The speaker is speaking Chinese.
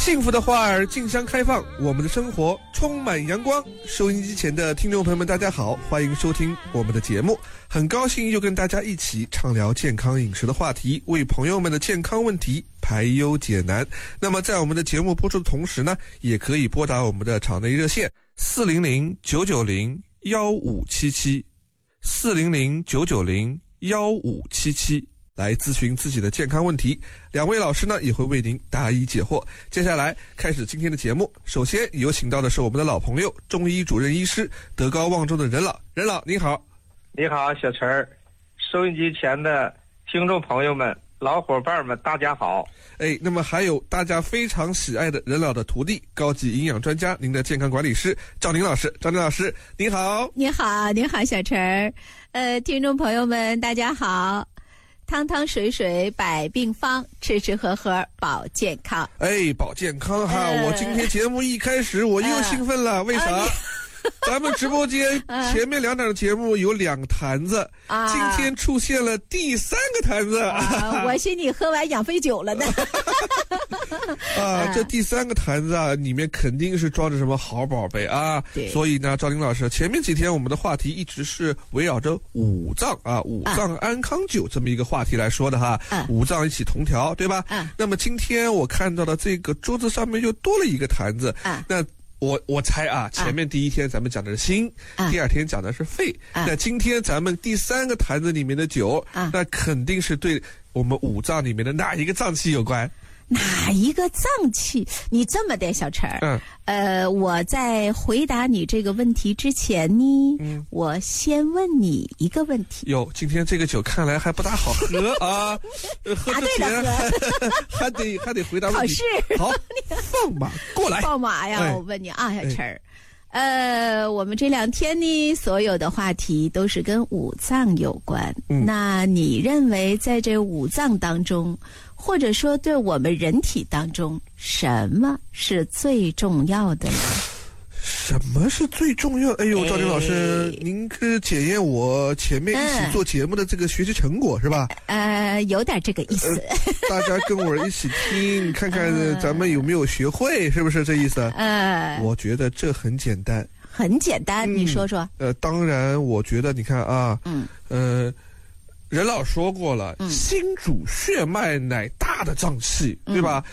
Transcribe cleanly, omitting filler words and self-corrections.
幸福的花儿竞相开放，我们的生活充满阳光。收音机前的听众朋友们，大家好，欢迎收听我们的节目。很高兴又跟大家一起畅聊健康饮食的话题，为朋友们的健康问题排忧解难。那么在我们的节目播出的同时呢，也可以拨打我们的场内热线400-990-1577，400-990-1577来咨询自己的健康问题，两位老师呢也会为您答疑解惑。接下来开始今天的节目，首先有请到的是我们的老朋友，中医主任医师，德高望重的任老。任老您好。 你好，小陈儿，收音机前的听众朋友们、老伙伴们，大家好。 那么还有大家非常喜爱的任老的徒弟，高级营养专家，您的健康管理师赵宁老师。赵宁老师您好。 你好，你好，小陈儿。听众朋友们大家好。汤汤水水百病方，吃吃喝喝保健康。 保健康哈！我今天节目一开始我又兴奋了，为啥？咱们直播间前面2档的节目有2坛子，今天出现了第3个坛子。 我寻你喝完养肥酒了呢。 这第3个坛子里面肯定是装着什么好宝贝啊！所以呢，赵林老师，前面几天我们的话题一直是围绕着五脏五脏安康酒这么一个话题来说的哈。五脏一起同调，对吧？那么今天我看到的这个桌子上面又多了一个坛子。那我猜前面第1天咱们讲的是心，第2天讲的是肺，那今天咱们第3个坛子里面的酒，那肯定是对我们五脏里面的哪一个脏器有关？ 哪一个脏器？你这么的，小陈儿，我在回答你这个问题之前呢，我先问你一个问题。 今天这个酒看来还不大好喝啊！喝之前还得回答问题。考试好，放马过来。 放马呀！我问你啊，小陈儿。我们这2天呢，所有的话题都是跟五脏有关。那你认为在这五脏当中，或者说对我们人体当中，什么是最重要的呢？ 什么是最重要？赵林老师，您是检验我前面一起做节目的这个学习成果是吧？ 有点这个意思。 大家跟我一起听，看看咱们有没有学会，是不是这意思？我觉得这很简单。 很简单，你说说。 当然，我觉得你看任老说过了，心主血脉乃大的脏器，对吧？